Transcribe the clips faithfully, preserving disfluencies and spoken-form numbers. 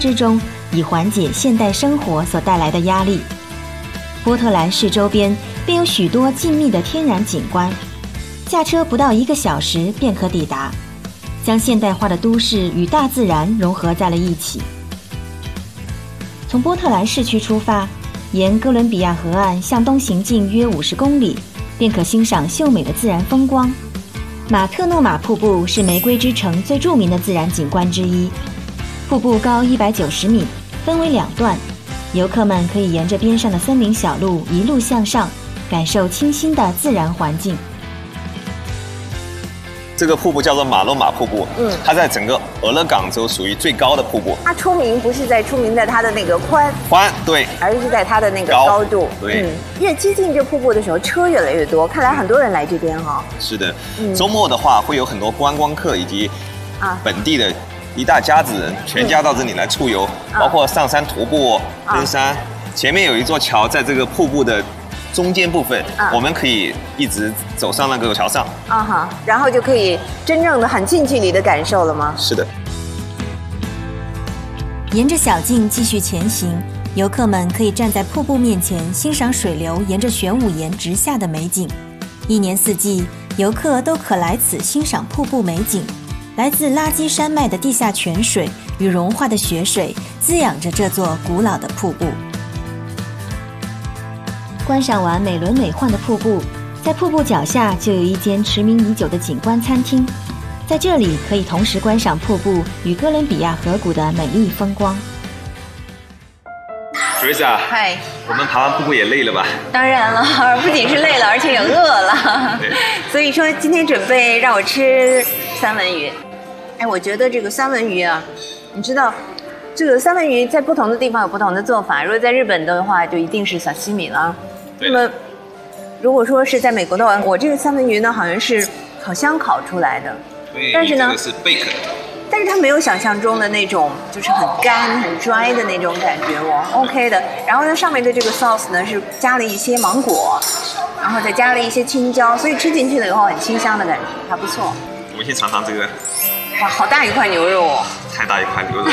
之中，以缓解现代生活所带来的压力。波特兰市周边便有许多静谧的天然景观，驾车不到一个小时便可抵达，将现代化的都市与大自然融合在了一起。从波特兰市区出发，沿哥伦比亚河岸向东行进约五十公里，便可欣赏秀美的自然风光。马特诺马瀑布是玫瑰之城最著名的自然景观之一，瀑布高一百九十米，分为两段，游客们可以沿着边上的森林小路一路向上，感受清新的自然环境。 这个瀑布叫做马洛马瀑布，嗯，它在整个俄勒冈州属于最高的瀑布。 它出名不是在出名在它的那个宽宽，对， 而是在它的那个高度。 对，嗯， 越接近这瀑布的时候，车越来越多，看来很多人来这边哈、哦。 是的，嗯，周末的话会有很多观光客以及啊本地的一大家子人全家到这里来出游，嗯、包括上山徒步、登山。啊、前面有一座桥，在这个瀑布的中间部分，啊、我们可以一直走上那个桥上， 啊哈，然后就可以真正的很近距离的感受了吗？ 是的。 沿着小径继续前行，游客们可以站在瀑布面前欣赏水流沿着玄武岩直下的美景。一年四季，游客都可来此欣赏瀑布美景。来自垃圾山脉的地下泉水与融化的雪水滋养着这座古老的瀑布。观赏完美轮美奂的瀑布，在瀑布脚下就有一间驰名已久的景观餐厅，在这里可以同时观赏瀑布与哥伦比亚河谷的美丽风光。 Teresa， 嗨， 我们爬完瀑布也累了吧？ 当然了，不仅是累了，而且也饿了。所以说今天准备让我吃三文鱼。哎，我觉得这个三文鱼啊，你知道。这个三文鱼在不同的地方有不同的做法。如果在日本的话，就一定是沙西米了。那么，如果说是在美国的话，我这个三文鱼呢，好像是烤箱烤出来的。 对， 但是呢， 这个是贝壳。 但是它没有想象中的那种，就是很干、很 dry 的那种感觉，我 OK 的。然后呢，上面的这个 sauce 呢是加了一些芒果，然后再加了一些青椒，所以吃进去了以后很清香的感觉，还不错。 我们先尝尝这个。 哇，好大一块牛肉哦！ 太大一块牛肉。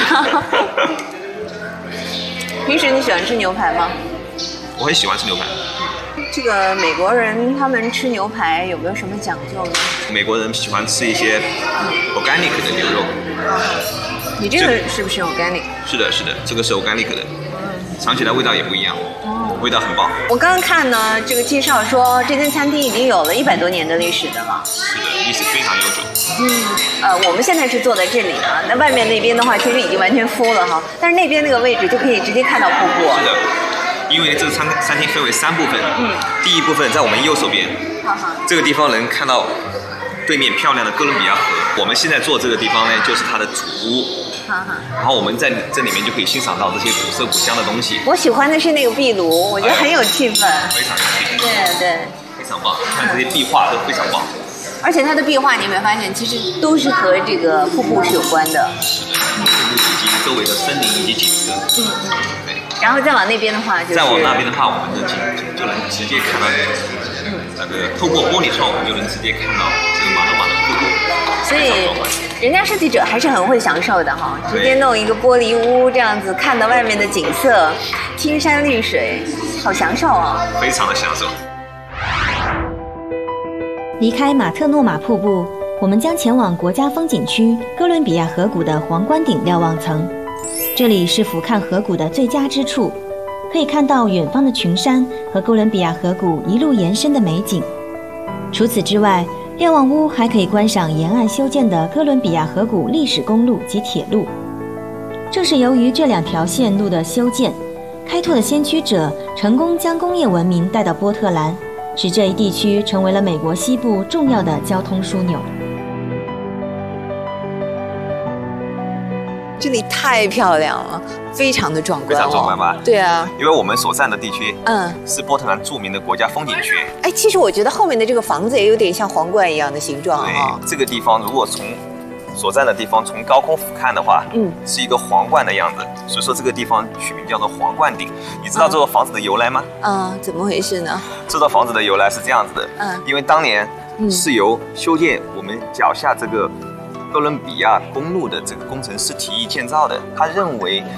平时你喜欢吃牛排吗？ 我很喜欢吃牛排。 这个美国人他们吃牛排有没有什么讲究呢？ 美国人喜欢吃一些 organic 的牛肉。 你这个是不是 organic？ 是的，是的，这个是 organic 的，尝起来味道也不一样，味道很棒。 我刚刚看呢，这个介绍说这间餐厅已经有了一百多年的历史的了。 是的，历史非常悠久。 嗯，呃，我们现在是坐在这里呢，那外面那边的话，其实已经完全敷了哈，但是那边那个位置就可以直接看到瀑布。 是的，因为这个餐餐厅分为三部分，嗯，第一部分在我们右手边， 好好， 这个地方能看到对面漂亮的哥伦比亚河。我们现在坐这个地方呢，就是它的主屋。好好，然后我们在这里面就可以欣赏到这些古色古香的东西。 我喜欢的是那个壁炉，我觉得很有气氛， 哎、非常有气氛。 对对， 非常棒，看这些壁画都非常棒。 而且它的壁画你有没有发现，其实都是和这个瀑布是有关的。 是的，瀑布以及周围的森林以及景色。嗯嗯，对。 然后再往那边的话，就是再往那边的话，我们的景就能直接看到，嗯，那个透过玻璃窗，我们就能直接看到这个马洛马的瀑布。 所以，人家设计者还是很会享受的哈，直接弄一个玻璃屋这样子，看到外面的景色，青山绿水，好享受啊！ 非常的享受。 离开马特诺马瀑布，我们将前往国家风景区哥伦比亚河谷的皇冠顶瞭望层。这里是俯瞰河谷的最佳之处，可以看到远方的群山和哥伦比亚河谷一路延伸的美景。除此之外，瞭望屋还可以观赏沿岸修建的哥伦比亚河谷历史公路及铁路。正是由于这两条线路的修建，开拓的先驱者成功将工业文明带到波特兰，使这一地区成为了美国西部重要的交通枢纽。 这里太漂亮了，非常的壮观、哦， 非常壮观吧？ 对啊， 因为我们所在的地区， 嗯， 是波特兰著名的国家风景区。 哎，其实我觉得后面的这个房子也有点像皇冠一样的形状啊、哦。 对，这个地方如果从所在的地方从高空俯瞰的话，嗯，是一个皇冠的样子，所以说这个地方取名叫做皇冠顶。你知道这座房子的由来吗？ 嗯，怎么回事呢？ 这座房子的由来是这样子的，嗯，因为当年是由修建我们脚下这个哥伦比亚公路的这个工程师提议建造的。他认为